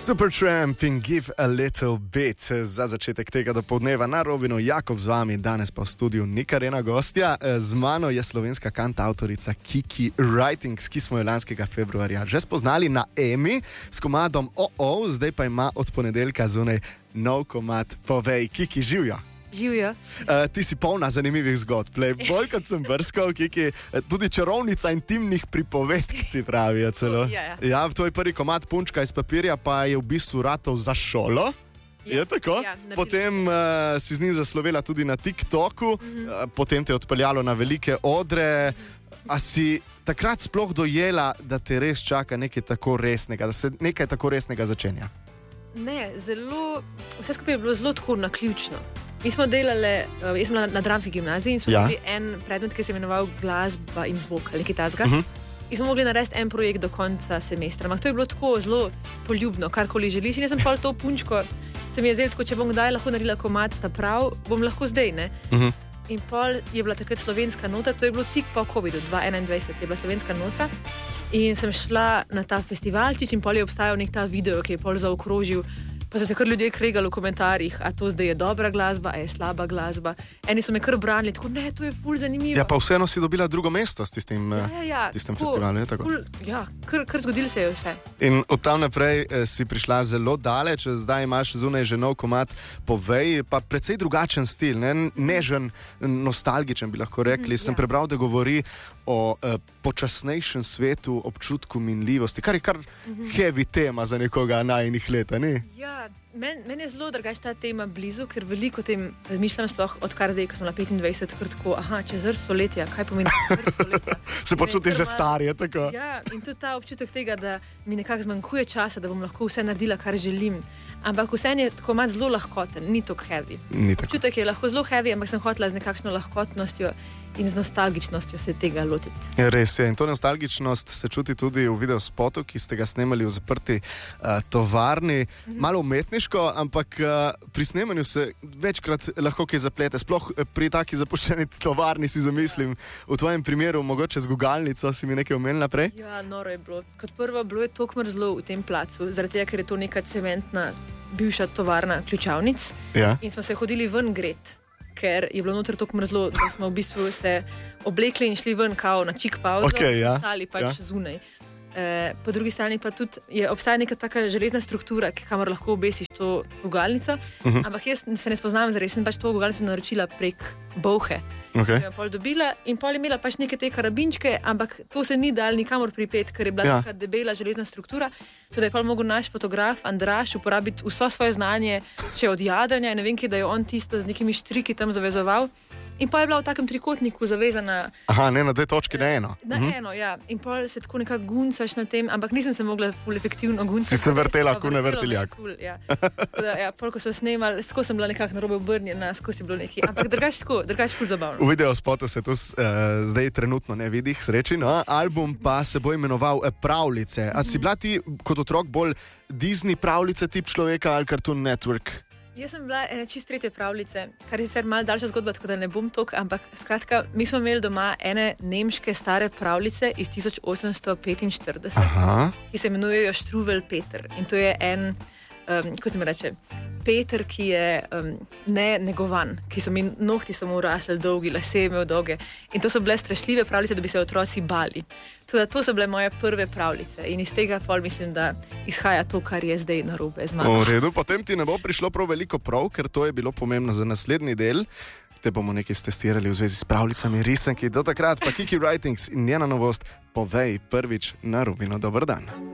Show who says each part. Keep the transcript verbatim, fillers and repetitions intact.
Speaker 1: Supertramp in Give a Little Bit za začetek tega dopoldneva na Robinu. Jakob z vami, danes pa v studiu Nika Rena gostja. Z mano je slovenska kantautorica Kiki Writings, ki smo jo lanskega februarja že spoznali na Emi s komadom O O, zdaj pa ima od ponedeljka zunaj nov komad Povej. Kiki, živjo!
Speaker 2: Živjo.
Speaker 1: Uh, ti si polna zanimivih zgodb. Lej, bolj kot sem brskal, Kiki, tudi čarovnica intimnih pripovedk ti pravijo celo.
Speaker 2: Ja, ja.
Speaker 1: Ja, tvoj prvi komad Punčka iz papirja pa je v bistvu ratov za šolo.
Speaker 2: Ja,
Speaker 1: je tako?
Speaker 2: ja,
Speaker 1: potem uh, si z njim zaslovela tudi na TikToku,
Speaker 2: Mhm.
Speaker 1: uh, potem te je odpeljalo na velike odre. A si takrat sploh dojela, da te res čaka nekaj tako resnega, da se nekaj tako resnega začenja?
Speaker 2: Ne, zelo, vse skupaj je bilo zelo tako naključno. Mi smo delali, uh, jaz sem bila na dramski gimnaziji in smo
Speaker 1: Ja.
Speaker 2: imeli en predmet, ki se je imenoval glasba in zvok ali kaj takega.
Speaker 1: Mhm.
Speaker 2: In smo mogli narediti en projekt do konca semestra. Ampak to je bilo tako zelo poljubno, karkoli želiš. In jaz sem pol to punčko, se mi je zdelo tako, če bom kdaj lahko naredila komad ta prav, bom lahko zdaj, ne.
Speaker 1: Mhm.
Speaker 2: In pol je bila takrat slovenska nota, to je bilo tik po covidu, dva tisoč enaindvajset je bila slovenska nota. In sem šla na ta festivalčič in pol je obstajal nek ta video, ki je pol zaokrožil. Pa so se kar ljudje kregali v komentarjih, a to zdaj je dobra glasba, a je slaba glasba. Eni so me kar branili, tako ne, to je ful zanimivo.
Speaker 1: Ja, pa vseeno si dobila drugo mesto s tistim,
Speaker 2: ja, ja, ja,
Speaker 1: tistim
Speaker 2: tako,
Speaker 1: festivalom. Je tako?
Speaker 2: Ful, ja, kar, kar zgodilo se je vse.
Speaker 1: In od tam naprej eh, si prišla zelo daleč, zdaj imaš zunaj že nov komad Povej, pa precej drugačen stil, ne? Nežen, nostalgičen bi lahko rekli.
Speaker 2: Mhm,
Speaker 1: Sem
Speaker 2: ja.
Speaker 1: prebral, da govori o eh, počasnejšem svetu, občutku minljivosti, kar je kar
Speaker 2: Mhm.
Speaker 1: heavy tema za nekoga najnih let, ni?
Speaker 2: Ja, meni men je zelo drugače ta tema blizu, ker veliko o tem razmišljam, sploh odkar zdaj, ko sem bila petindvajset, ker tako, aha, čez vrsto stoletja, kaj pomeni vrsto stoletja?
Speaker 1: Se počutiš že
Speaker 2: kar malo-
Speaker 1: star, je tako?
Speaker 2: Ja, in tudi ta občutek tega, da mi nekako zmanjkuje časa, da bom lahko vse naredila, kar želim. Ampak vse je tako malo zelo lahkoten, ni tako heavy.
Speaker 1: Ni tako.
Speaker 2: Občutek je lahko zelo heavy, ampak sem hotela z nekakšno lahkotnostjo in z nostalgičnostjo se tega lotiti.
Speaker 1: Ja, res je. In to nostalgičnost se čuti tudi v videospotu, ki ste ga snemali v zaprti uh, tovarni. Malo umetniško, ampak uh, pri snemanju se večkrat lahko kaj zaplete. Sploh eh, pri taki zapuščeni tovarni si zamislim. V tvojem primeru mogoče z gugalnico si mi nekaj omenila prej?
Speaker 2: Ja, noro je bilo. Kot prvo, bilo je toliko mrzlo v tem placu, zaradi tega, ker je to neka cementna bivša tovarna ključavnic.
Speaker 1: Ja.
Speaker 2: In smo se hodili ven gret, ker je bilo noter toliko mrzlo, da smo v bistvu se oblekli in šli ven kao na čik pauzo,
Speaker 1: Okej, ja,
Speaker 2: stali pač
Speaker 1: ja.
Speaker 2: zunaj. E, po drugi strani pa tudi je obstaja neka taka železna struktura, ki- kamor lahko obesiš to gugalnico,
Speaker 1: Uh -huh.
Speaker 2: ampak jaz se ne spoznam zares, sem pač to gugalnico naročila prek bolhe.
Speaker 1: Okay.
Speaker 2: Sem jo pol dobila in pol je imela pač neke te karabinčke, ampak to se ni dal nikamor pripet, ker je bila
Speaker 1: Ja.
Speaker 2: taka debela železna struktura. Tudi je pol mogel naš fotograf Andraš uporabiti vso svoje znanje, še od jadranja, ne vem, kje, da je on tisto z nekimi štriki tam zavezoval. In pa je bila v takem trikotniku zavezana
Speaker 1: Aha, ne na dve točki, na eno.
Speaker 2: na
Speaker 1: Mhm.
Speaker 2: eno, ja. In pol se tako nekako guncaš na tem, ampak nisem se mogla ful efektivno guncati.
Speaker 1: Si se vrtela
Speaker 2: Pa
Speaker 1: ko na
Speaker 2: vrtelo me je
Speaker 1: vrtiljak.
Speaker 2: Ful, ja. Tako da, ja, pol, ko so snemali, skozi sem bila nekako narobe obrnjena, skozi je bilo nekaj. Ampak drugače tako, drugače ful zabavno.
Speaker 1: V videospotu se to uh, zdaj trenutno ne vidi, k sreči, no? Album pa se bo imenoval eh, Pravljice. A si bila ti kot otrok bolj Disney pravljice tip človeka ali Cartoon Network?
Speaker 2: Jaz sem bila ena čist tretje pravljice, kar je sicer malo daljša zgodba, tako da ne bom tok, ampak skratka, mi smo imeli doma ene nemške stare pravljice iz tisoč osemsto petinštirideset,
Speaker 1: Aha.
Speaker 2: ki se imenujejo Štruvelj Peter. In to je en, um, kako se mi reče, Peter, ki je um, ne negovan, ki so mi nohti so mu rasli dolgi, lase je imel dolge. In to so bile strašljive pravljice, da bi se otroci bali. Tudi to so bile moje prve pravljice in iz tega pol mislim, da izhaja to, kar je zdaj narobe z mano.
Speaker 1: V redu, potem ti ne bo prišlo prav veliko prav, ker to je bilo pomembno za naslednji del. Te bomo nekaj stestirali v zvezi s pravljicami, risanki. Do takrat pa Kiki Writings in njena novost Povej prvič na Robinu. Dober dan.